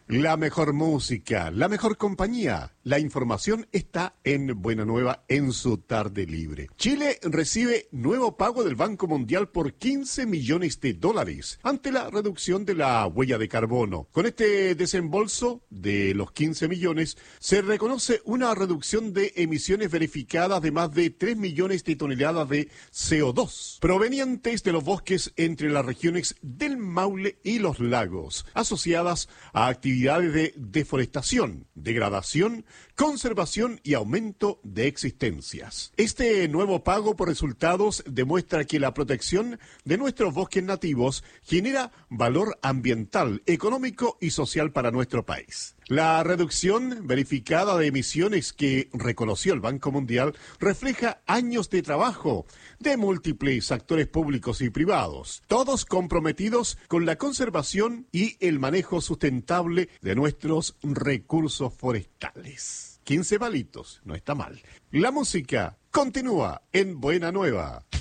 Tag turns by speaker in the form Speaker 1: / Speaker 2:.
Speaker 1: La mejor música, la mejor compañía. La información está en Buena Nueva en su tarde libre. Chile recibe nuevo pago del Banco Mundial por 15 millones de dólares ante la reducción de la huella de carbono. Con este desembolso de los 15 millones se reconoce una reducción de emisiones verificadas de más de 3 millones de toneladas de CO2 provenientes de los bosques entre las regiones del Maule y los lagos, asociadas a actividades de deforestación, degradación, conservación y aumento de existencias. Este nuevo pago por resultados demuestra que la protección de nuestros bosques nativos genera valor ambiental, económico y social para nuestro país. La reducción verificada de emisiones que reconoció el Banco Mundial refleja años de trabajo de múltiples actores públicos y privados, todos comprometidos con la conservación y el manejo sustentable de nuestros recursos forestales. 15 palitos, no está mal. La música continúa en Buena Nueva.